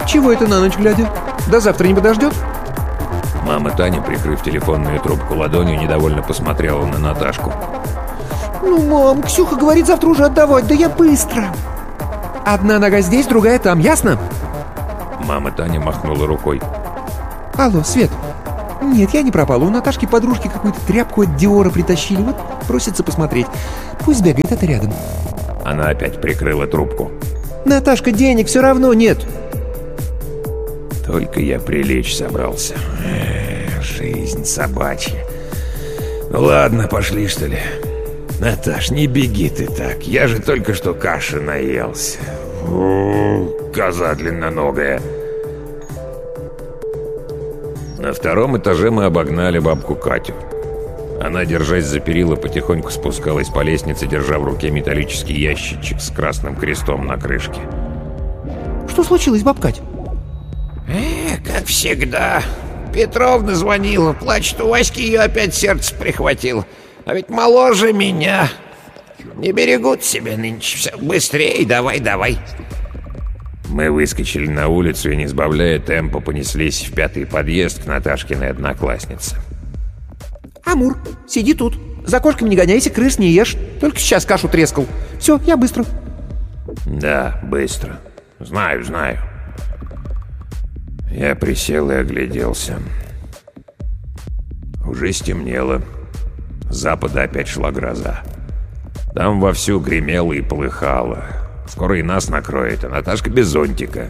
Чего это на ночь глядя? До завтра не подождет? Мама Таня, прикрыв телефонную трубку ладонью, недовольно посмотрела на Наташку. Ну, мам, Ксюха говорит завтра уже отдавать, да я быстро. Одна нога здесь, другая там, ясно? Мама Таня махнула рукой. Алло, Свет. Нет, я не пропала. У Наташки подружки какую-то тряпку от Диора притащили. Вот просится посмотреть. Пусть бегает, это рядом. Она опять прикрыла трубку. Наташка, денег все равно нет. Только я прилечь собрался. Жизнь собачья. Ну ладно, пошли, что ли. Наташ, не беги ты так. Я же только что каши наелся. Коза длинноногая. На втором этаже мы обогнали бабку Катю. Она, держась за перила, потихоньку спускалась по лестнице, держа в руке металлический ящичек с красным крестом на крышке. Что случилось, баб Кать? Как всегда. Петровна звонила, плачет, у Васьки ее опять сердце прихватило. А ведь моложе меня. Не берегут себя нынче. Все быстрее, давай. Мы выскочили на улицу и, не сбавляя темпа, понеслись в 5-й подъезд к Наташкиной однокласснице. Амур, сиди тут. За кошками не гоняйся, крыс не ешь. Только сейчас кашу трескал. Все, я быстро. Да, быстро. Знаю. Я присел и огляделся. Уже стемнело. С запада опять шла гроза. Там вовсю гремело и полыхало. Скоро и нас накроет, а Наташка без зонтика.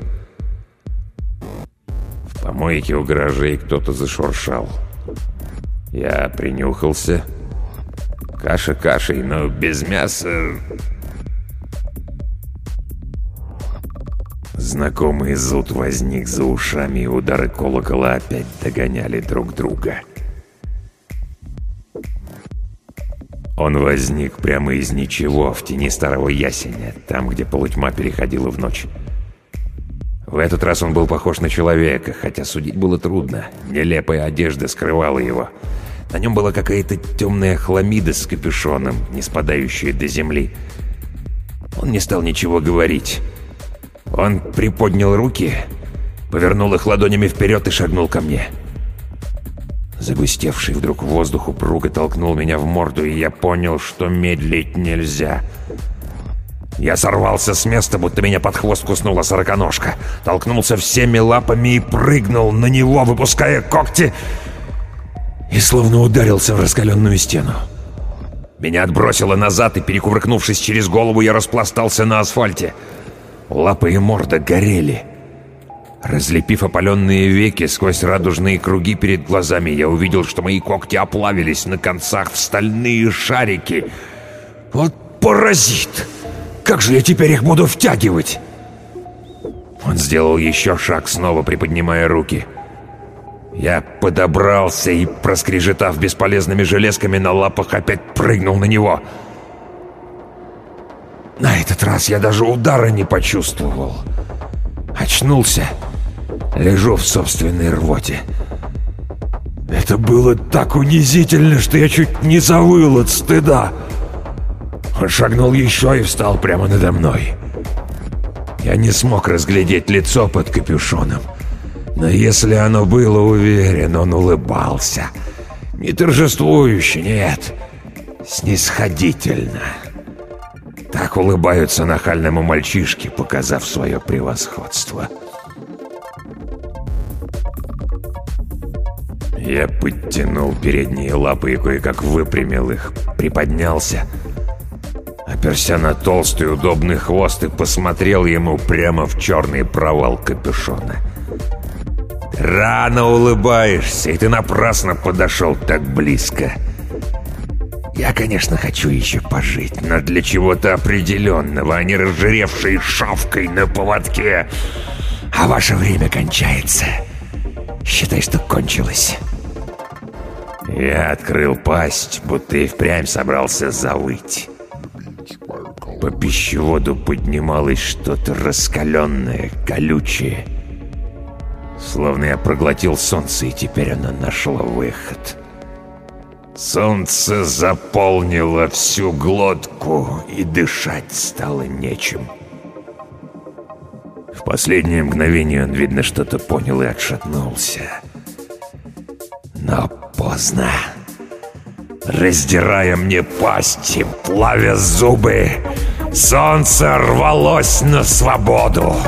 В помойке у гаражей кто-то зашуршал. Я принюхался. Каша кашей, но без мяса. Знакомый зуд возник за ушами, и удары колокола опять догоняли друг друга. Он возник прямо из ничего, в тени старого ясеня, там, где полутьма переходила в ночь. В этот раз он был похож на человека, хотя судить было трудно. Нелепая одежда скрывала его. На нем была какая-то темная хламида с капюшоном, не спадающая до земли. Он не стал ничего говорить. Он приподнял руки, повернул их ладонями вперед и шагнул ко мне. Загустевший вдруг воздух упруго толкнул меня в морду, и я понял, что медлить нельзя. Я сорвался с места, будто меня под хвост куснула сороконожка. Толкнулся всеми лапами и прыгнул на него, выпуская когти, и словно ударился в раскаленную стену. Меня отбросило назад, и, перекувыркнувшись через голову, я распластался на асфальте. Лапы и морда горели. Разлепив опаленные веки сквозь радужные круги перед глазами, я увидел, что мои когти оплавились на концах в стальные шарики. Вот паразит! Как же я теперь их буду втягивать? Он сделал еще шаг, снова приподнимая руки. Я подобрался и, проскрежетав бесполезными железками на лапах, опять прыгнул на него. На этот раз я даже удара не почувствовал. Очнулся. Лежу в собственной рвоте. Это было так унизительно, что я чуть не завыл от стыда. Он шагнул еще и встал прямо надо мной. Я не смог разглядеть лицо под капюшоном. Но если оно было, уверен, он улыбался. Не торжествующе, нет. Снисходительно. Так улыбаются нахальному мальчишке, показав свое превосходство. Я подтянул передние лапы и кое-как выпрямил их, приподнялся, оперся на толстый удобный хвост и посмотрел ему прямо в черный провал капюшона. Рано улыбаешься, и ты напрасно подошел так близко. Я, конечно, хочу еще пожить, но для чего-то определенного, а не разжиревшей шавкой на поводке. А ваше время кончается. Считай, что кончилось. Я открыл пасть, будто и впрямь собрался завыть. По пищеводу поднималось что-то раскаленное, колючее. Словно я проглотил солнце, и теперь оно нашло выход. Солнце заполнило всю глотку, и дышать стало нечем. В последнее мгновение он, видно, что-то понял и отшатнулся. Но поздно. Раздирая мне пасть и плавя зубы, солнце рвалось на свободу.